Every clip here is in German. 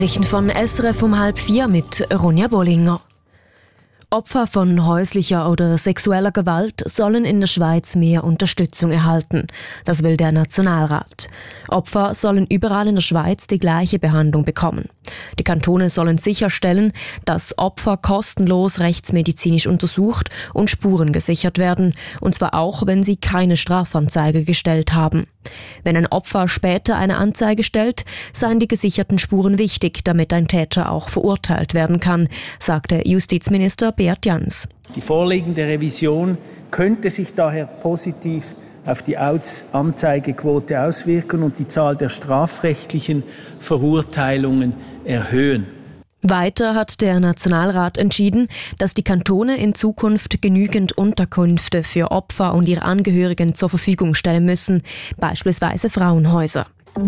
Nachrichten von SRF um 3:30 mit Ronja Bollinger. Opfer von häuslicher oder sexueller Gewalt sollen in der Schweiz mehr Unterstützung erhalten. Das will der Nationalrat. Opfer sollen überall in der Schweiz die gleiche Behandlung bekommen. Die Kantone sollen sicherstellen, dass Opfer kostenlos rechtsmedizinisch untersucht und Spuren gesichert werden, und zwar auch, wenn sie keine Strafanzeige gestellt haben. Wenn ein Opfer später eine Anzeige stellt, seien die gesicherten Spuren wichtig, damit ein Täter auch verurteilt werden kann, sagte Justizminister Beat Jans. Die vorliegende Revision könnte sich daher positiv auf die Anzeigequote auswirken und die Zahl der strafrechtlichen Verurteilungen erhöhen. Weiter hat der Nationalrat entschieden, dass die Kantone in Zukunft genügend Unterkünfte für Opfer und ihre Angehörigen zur Verfügung stellen müssen, beispielsweise Frauenhäuser.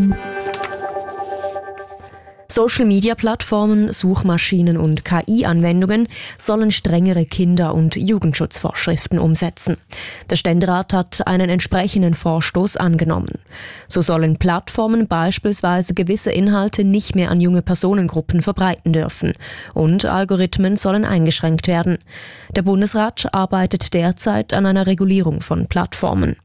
Social-Media-Plattformen, Suchmaschinen und KI-Anwendungen sollen strengere Kinder- und Jugendschutzvorschriften umsetzen. Der Ständerat hat einen entsprechenden Vorstoß angenommen. So sollen Plattformen beispielsweise gewisse Inhalte nicht mehr an junge Personengruppen verbreiten dürfen und Algorithmen sollen eingeschränkt werden. Der Bundesrat arbeitet derzeit an einer Regulierung von Plattformen.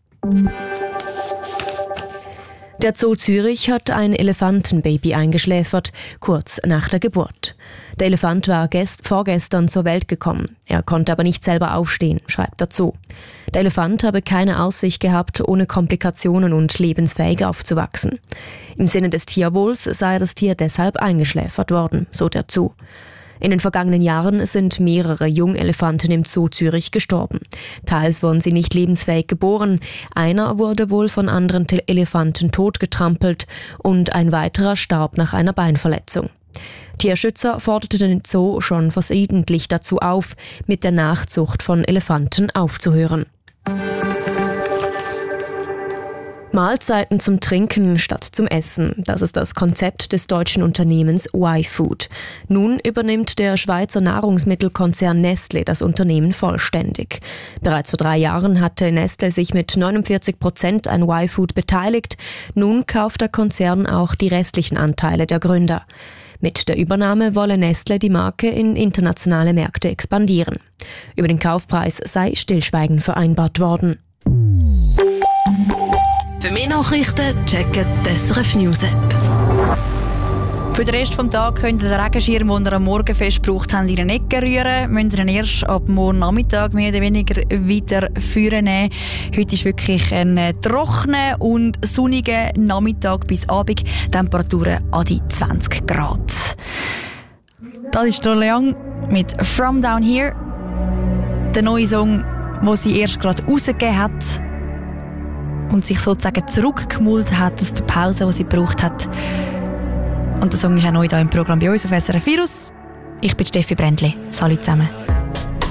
Der Zoo Zürich hat ein Elefantenbaby eingeschläfert, kurz nach der Geburt. Der Elefant war vorgestern zur Welt gekommen. Er konnte aber nicht selber aufstehen, schreibt der Zoo. Der Elefant habe keine Aussicht gehabt, ohne Komplikationen und lebensfähig aufzuwachsen. Im Sinne des Tierwohls sei das Tier deshalb eingeschläfert worden, so der Zoo. In den vergangenen Jahren sind mehrere Jungelefanten im Zoo Zürich gestorben. Teils wurden sie nicht lebensfähig geboren, einer wurde wohl von anderen Elefanten totgetrampelt und ein weiterer starb nach einer Beinverletzung. Tierschützer forderten den Zoo schon verschiedentlich dazu auf, mit der Nachzucht von Elefanten aufzuhören. Mahlzeiten zum Trinken statt zum Essen. Das ist das Konzept des deutschen Unternehmens Y-Food. Nun übernimmt der Schweizer Nahrungsmittelkonzern Nestlé das Unternehmen vollständig. Bereits vor 3 Jahren hatte Nestlé sich mit 49% an Y-Food beteiligt. Nun kauft der Konzern auch die restlichen Anteile der Gründer. Mit der Übernahme wolle Nestlé die Marke in internationale Märkte expandieren. Über den Kaufpreis sei Stillschweigen vereinbart worden. Für mehr Nachrichten checken die SRF News App. Für den Rest des Tages könnt ihr den Regenschirm, den ihr am Morgen fest braucht, in den Ecken rühren. Müsst ihr ihn erst ab morgen Nachmittag mehr oder weniger wieder führen nehmen. Heute ist wirklich ein trockener und sonniger Nachmittag bis Abend. Temperaturen an die 20 Grad. Das ist Lola Young mit «From Down Here». Der neue Song, den sie erst gerade rausgegeben hat und sich sozusagen zurückgemult hat aus der Pause, die sie gebraucht hat. Und der Song ist auch neu hier im Programm bei uns auf SRF Virus. Ich bin Steffi Brändli. Salut zusammen.